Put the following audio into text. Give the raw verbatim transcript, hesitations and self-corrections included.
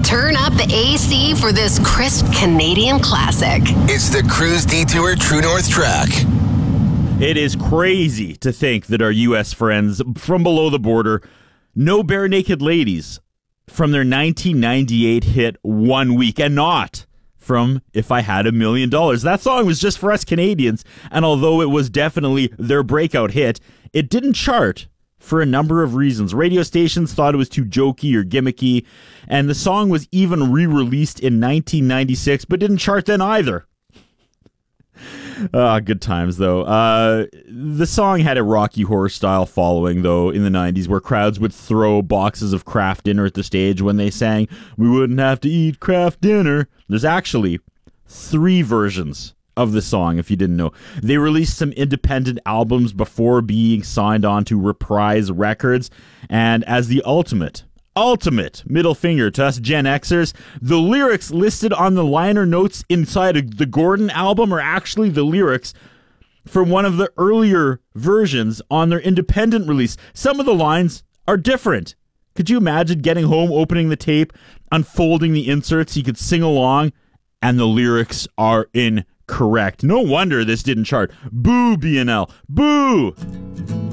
Turn up the A C for this crisp Canadian classic. It's the Cruise Detour True North track. It is crazy to think that our U S friends from below the border know Bare Naked Ladies from their nineteen ninety-eight hit One Week, and not from If I Had a Million Dollars. That song was just for us Canadians, and although it was definitely their breakout hit, it didn't chart for a number of reasons. Radio stations thought it was too jokey or gimmicky, and the song was even re-released in nineteen ninety-six, but didn't chart then either. Ah, good times, though. Uh, the song had a Rocky Horror style following, though, in the nineties, where crowds would throw boxes of Kraft dinner at the stage when they sang, "We wouldn't have to eat Kraft dinner." There's actually three versions of the song, if you didn't know. They released some independent albums before being signed on to Reprise Records, and as the ultimate ultimate middle finger to us Gen Xers, the lyrics listed on the liner notes inside the Gordon album are actually the lyrics from one of the earlier versions on their independent release. Some of the lines are different. Could you imagine getting home, opening the tape, unfolding the inserts so you could sing along, and the lyrics are incorrect? No wonder this didn't chart. Boo, B N L. Boo!